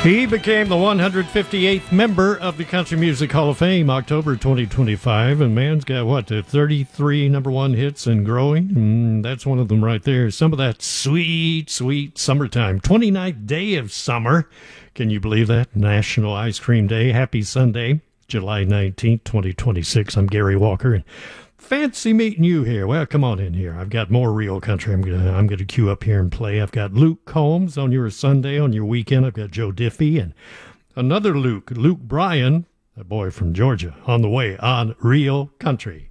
He became the 158th member of the Country Music Hall of Fame, October 2025, and man's got, 33 number one hits and growing? That's one of them right there. Some of that sweet, sweet summertime. 29th day of summer. Can you believe that? National Ice Cream Day. Happy Sunday, July 19th, 2026. I'm Gary Walker, and fancy meeting you here. Well, come on in here. I've got more real country I'm gonna queue up here and play. I've got Luke Combs on your Sunday, on your weekend. I've got Joe Diffie and another Luke Bryan, a boy from Georgia, on the way on Real Country.